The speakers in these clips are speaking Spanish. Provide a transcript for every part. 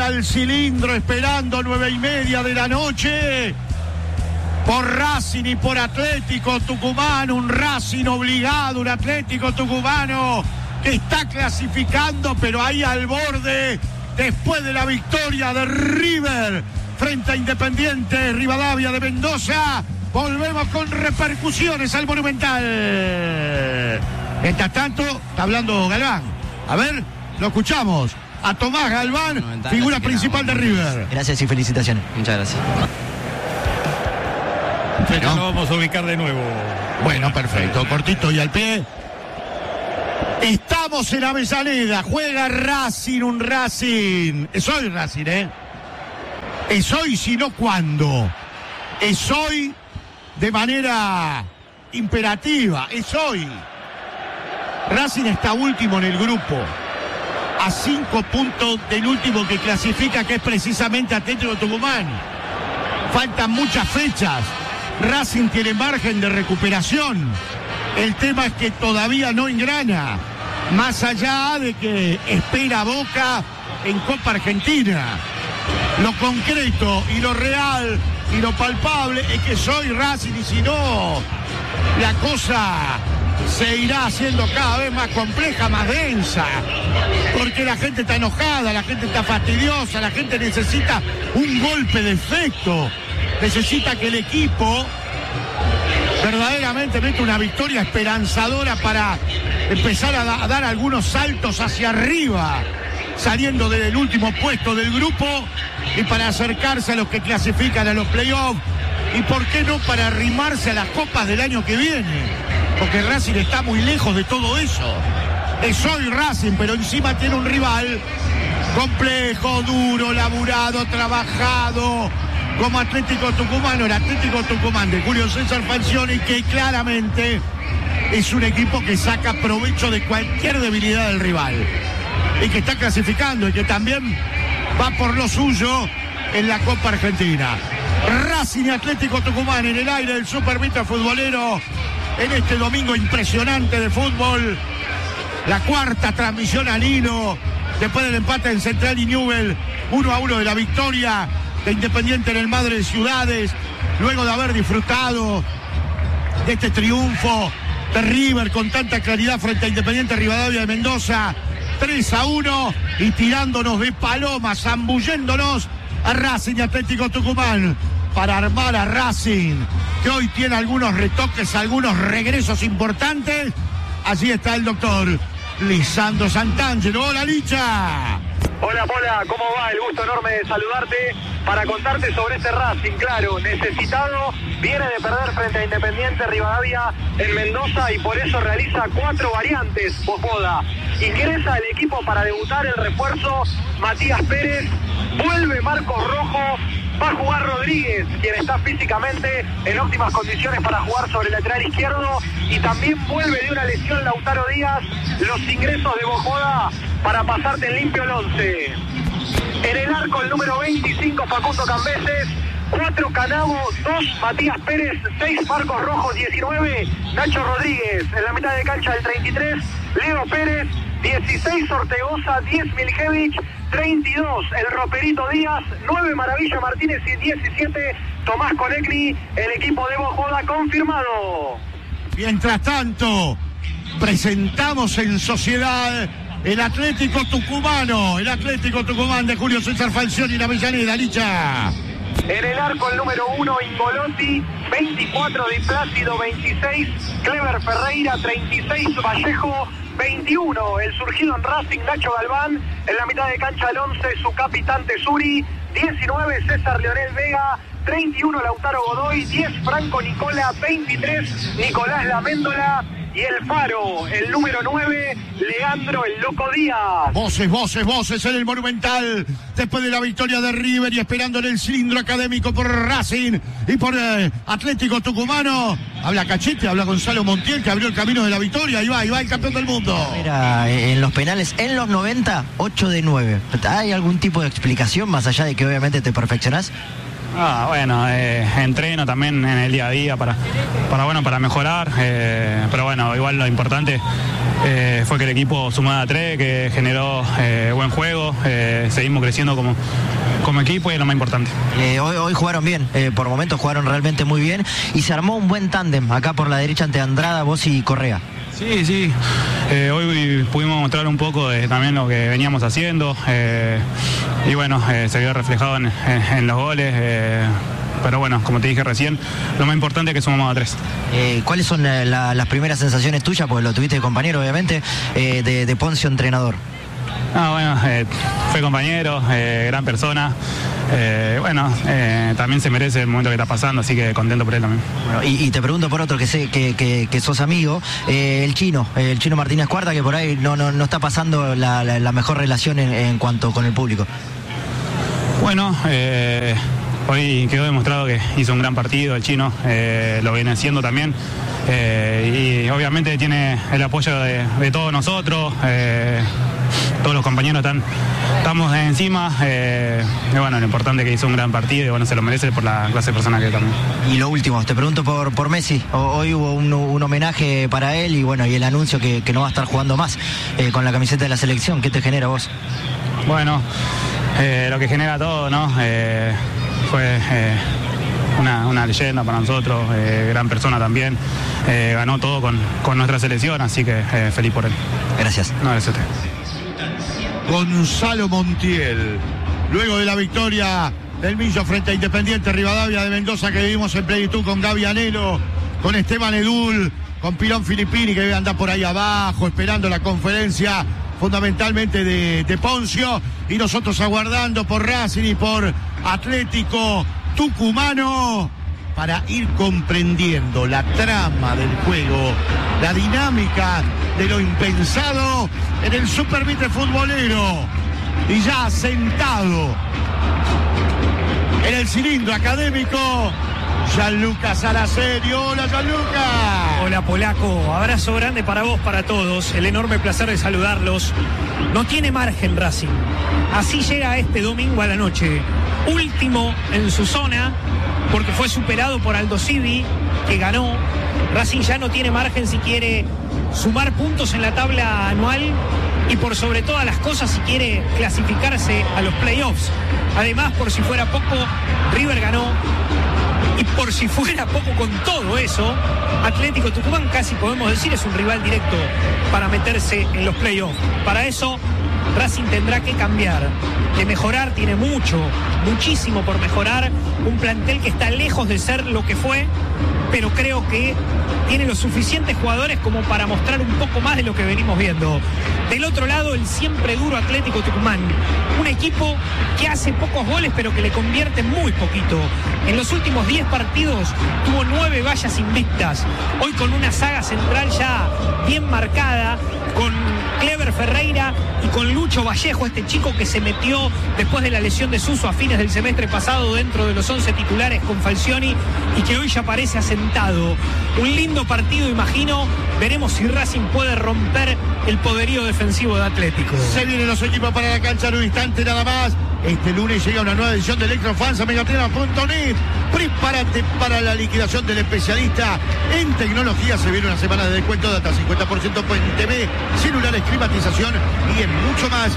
al cilindro esperando 9:30 de la noche. Por Racing y por Atlético Tucumán, un Racing obligado, un Atlético Tucumano que está clasificando, pero ahí al borde, después de la victoria de River frente a Independiente Rivadavia de Mendoza. Volvemos con repercusiones al Monumental. Mientras tanto, está hablando Galván. A ver, lo escuchamos. A Tomás Galván, figura principal de River. Gracias y felicitaciones. Muchas gracias. Pero lo vamos a ubicar de nuevo. Bueno, perfecto. Cortito y al pie. Estamos en Avellaneda. Juega Racing, un Racing. Es hoy Racing, ¿eh? Es hoy, si no cuándo. Es hoy de manera imperativa. Es hoy. Racing está último en el grupo. A 5 puntos del último que clasifica, que es precisamente Atlético Tucumán. Faltan muchas fechas. Racing tiene margen de recuperación. El tema es que todavía no engrana. Más allá de que espera Boca en Copa Argentina. Lo concreto y lo real y lo palpable es que soy Racing, y si no, la cosa se irá haciendo cada vez más compleja, más densa. Porque la gente está enojada, la gente está fastidiosa, la gente necesita un golpe de efecto. Necesita que el equipo verdaderamente meta una victoria esperanzadora para empezar a dar algunos saltos hacia arriba, saliendo del último puesto del grupo y para acercarse a los que clasifican a los playoffs, y por qué no para arrimarse a las copas del año que viene, porque Racing está muy lejos de todo eso. Es hoy Racing, pero encima tiene un rival complejo, duro, laburado, trabajado, como Atlético Tucumano, el Atlético Tucumán de Julio César Falcioni, que claramente es un equipo que saca provecho de cualquier debilidad del rival y que está clasificando y que también va por lo suyo en la Copa Argentina. Racing y Atlético Tucumán en el aire del Super Vita Futbolero en este domingo impresionante de fútbol. La cuarta transmisión al hilo después del empate en Central y Newell, 1-1 de la victoria de Independiente en el Madre de Ciudades, luego de haber disfrutado de este triunfo de River con tanta claridad frente a Independiente Rivadavia de Mendoza, 3-1, y tirándonos de paloma, zambulléndonos a Racing y Atlético Tucumán para armar a Racing, que hoy tiene algunos retoques, algunos regresos importantes. Allí está el doctor Lisandro Santangelo. Hola, Licha. Hola, Pola, ¿cómo va? El gusto enorme de saludarte para contarte sobre este Racing, claro, necesitado, viene de perder frente a Independiente Rivadavia en Mendoza y por eso realiza 4 variantes, Bojoda. Ingresa el equipo para debutar el refuerzo Matías Pérez, vuelve Marcos Rojo, va a jugar Rodríguez, quien está físicamente en óptimas condiciones para jugar sobre el lateral izquierdo, y también vuelve de una lesión Lautaro Díaz. Los ingresos de Bojoda para pasarte en limpio el 11. En el arco el número 25 Facundo Cambeses, 4 Canavo, 2 Matías Pérez, 6 Marcos Rojo, 19 Nacho Rodríguez. En la mitad de cancha el 33 Leo Pérez, 16 Ortegoza, 10 Miljevich, 32 el Roperito Díaz, 9 Maravilla Martínez y 17 Tomás Conecni. El equipo de Bojoda confirmado. Mientras tanto, presentamos en sociedad el Atlético Tucumano, el Atlético Tucumán de Julio César Falcioni en Avellaneda, Licha. En el arco el número 1 Ingolotti, 24 Di Plácido, 26 Clever Ferreira, 36 Vallejo, 21 el surgido en Racing Nacho Galván. En la mitad de cancha el 11 su capitán Tesuri, 19 César Leonel Vega, 31 Lautaro Godoy, 10 Franco Nicola, 23 Nicolás Laméndola, y el Faro, el número 9, Leandro el Loco Díaz. Voces en el Monumental, después de la victoria de River y esperando en el cilindro académico por Racing y por Atlético Tucumano. Habla Cachete, habla Gonzalo Montiel, que abrió el camino de la victoria. Ahí va el campeón del mundo. Mira, en los penales, en los 90, 8 de 9. ¿Hay algún tipo de explicación más allá de que obviamente te perfeccionás? Bueno, entreno también en el día a día para mejorar, pero bueno, igual lo importante fue que el equipo sumara 3, que generó buen juego, seguimos creciendo como equipo y es lo más importante. Hoy jugaron bien, por momentos jugaron realmente muy bien y se armó un buen tándem acá por la derecha ante Andrada, vos y Correa. Sí, hoy pudimos mostrar un poco de también lo que veníamos haciendo y bueno, se vio reflejado en los goles, pero bueno, como te dije recién, lo más importante es que sumamos a 3. ¿Cuáles son las primeras sensaciones tuyas, porque lo tuviste de compañero obviamente, de Poncio entrenador? Fue compañero, gran persona, también se merece el momento que está pasando, así que contento por él también. Bueno, y te pregunto por otro que sé que sos amigo, el Chino Martínez Cuarta, que por ahí no está pasando la mejor relación en cuanto con el público. Bueno, hoy quedó demostrado que hizo un gran partido el Chino, lo viene haciendo también, y obviamente tiene el apoyo de todos nosotros, todos los compañeros estamos encima, y bueno, lo importante es que hizo un gran partido y bueno, se lo merece por la clase de persona que es también. Y lo último, te pregunto por Messi. Hoy hubo un homenaje para él y bueno, y el anuncio que no va a estar jugando más con la camiseta de la selección. ¿Qué te genera a vos? Bueno, lo que genera todo, ¿no? Fue una leyenda para nosotros, gran persona también, ganó todo con nuestra selección, así que feliz por él. Gracias. No, gracias a usted. Gonzalo Montiel, luego de la victoria del Millo frente a Independiente Rivadavia de Mendoza que vivimos en plenitud con Gaby Anelo, con Esteban Edul, con Pirón Filippini que debe andar por ahí abajo esperando la conferencia fundamentalmente de Poncio, y nosotros aguardando por Racing y por Atlético Tucumano para ir comprendiendo la trama del juego, la dinámica de lo impensado en el Supermitre futbolero. Y ya sentado en el cilindro académico, Gianluca Saraceni. Hola, Gianluca. Hola, Polaco. Abrazo grande para vos, para todos. El enorme placer de saludarlos. No tiene margen Racing. Así llega este domingo a la noche. Último en su zona, porque fue superado por Aldo Civi, que ganó. Racing ya no tiene margen si quiere sumar puntos en la tabla anual y por sobre todas las cosas si quiere clasificarse a los playoffs. Además, por si fuera poco, River ganó. Y por si fuera poco con todo eso, Atlético Tucumán casi podemos decir es un rival directo para meterse en los playoffs. Para eso Racing tendrá que cambiar, de mejorar, tiene muchísimo por mejorar, un plantel que está lejos de ser lo que fue, pero creo que tiene los suficientes jugadores como para mostrar un poco más de lo que venimos viendo. Del otro lado, el siempre duro Atlético Tucumán, un equipo que hace pocos goles pero que le convierte muy poquito. En los últimos 10 partidos tuvo 9 vallas invictas, hoy con una saga central ya bien marcada, con Clever Ferreira y con Lucho Vallejo, este chico que se metió después de la lesión de Suso a fines del semestre pasado dentro de los 11 titulares con Falcioni y que hoy ya parece asentado. Un lindo partido, imagino. Veremos si Racing puede romper el poderío defensivo de Atlético. Se vienen los equipos para la cancha en un instante nada más. Este lunes llega una nueva edición de Electrofans a Megatrena.net. Prepárate para la liquidación del especialista en tecnología. Se viene una semana de descuento de hasta 50% en TV, celulares, climatización y en mucho más.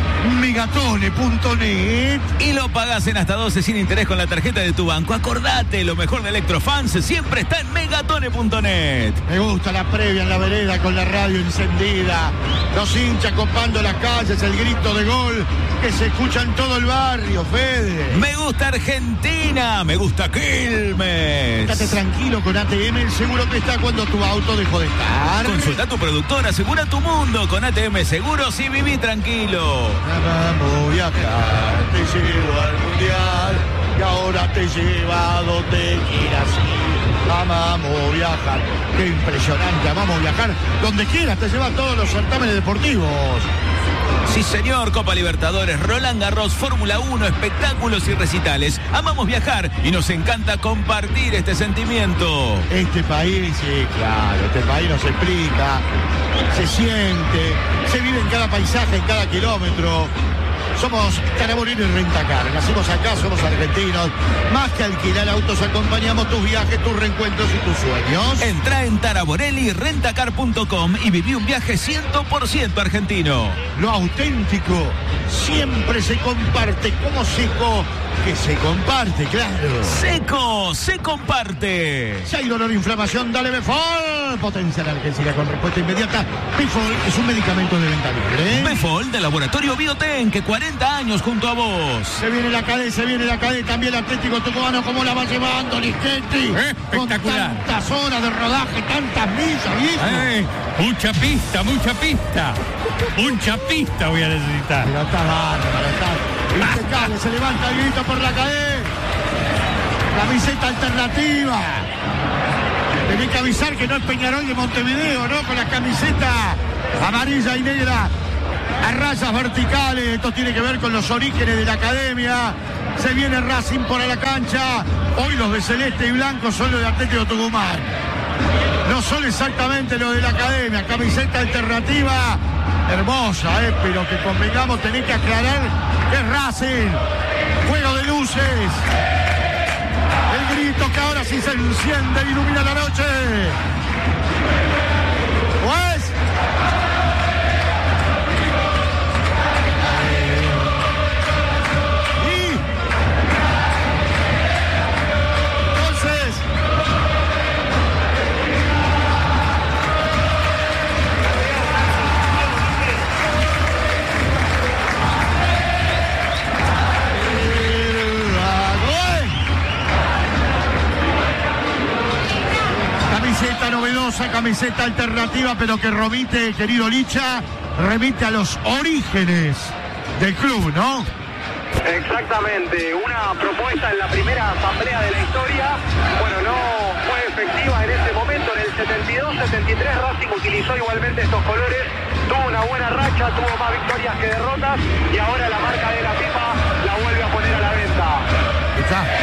Megatone.net. Y lo pagas en hasta 12 sin interés con la tarjeta de tu banco. Acordate, lo mejor de Electrofans siempre está en Megatone.net. Me gusta la previa en la vereda con la radio encendida, los hinchas copando las calles, el grito de gol que se escucha en todo el barrio, Fede. Me gusta Argentina, me gusta Quilmes. Estate tranquilo con ATM, el seguro que está cuando tu auto dejó de estar. Consulta a tu productor, asegura tu mundo con ATM Seguros y viví tranquilo. Vamos a viajar, te llevo al mundial y ahora te lleva a donde quieras ir. Amamos viajar, qué impresionante, amamos viajar donde quieras, te lleva a todos los certámenes deportivos. Sí, señor, Copa Libertadores, Roland Garros, Fórmula 1, espectáculos y recitales. Amamos viajar y nos encanta compartir este sentimiento. Este país, sí, claro, este país nos explica, se siente, se vive en cada paisaje, en cada kilómetro. Somos Taraborelli Rentacar. Nacimos acá, somos argentinos. Más que alquilar autos, acompañamos tus viajes, tus reencuentros y tus sueños. Entrá en taraborellirentacar.com y viví un viaje 100% argentino. Lo auténtico siempre se comparte. Como Seco, que se comparte, claro. Seco, se comparte. Si hay dolor o inflamación, dale Befol. Potencia analgésica con respuesta inmediata. Befol es un medicamento de venta libre. Befol de Laboratorio Bioten, que 40 años junto a vos. Se viene la cadena, también el Atlético Tucumano, ¿cómo la va llevando Lischetti? Espectacular. Con tantas horas de rodaje, tantas millas, viejo. Mucha pista. Mucha pista voy a necesitar. Pero está bárbaro, está impecable, se levanta el grito por la cadena. Camiseta alternativa. Tenés que avisar que no es Peñarol de Montevideo, ¿no? Con la camiseta amarilla y negra a rayas verticales. Esto tiene que ver con los orígenes de la academia. Se viene Racing por la cancha. Hoy los de celeste y blanco son los de Atlético Tucumán. No son exactamente los de la academia. Camiseta alternativa. Hermosa, pero que convengamos, tenés que aclarar que es Racing. Juego de luces. El grito que ahora sí se enciende e ilumina la noche. Pues. Y. Entonces. Camiseta novedosa, camiseta alternativa, pero que remite, querido Licha, remite a los orígenes del club, ¿no? Exactamente, una propuesta en la primera asamblea de la historia, bueno, no fue efectiva en ese momento, en el 72-73 Racing utilizó igualmente estos colores, tuvo una buena racha, tuvo más victorias que derrotas y ahora la marca de la FIFA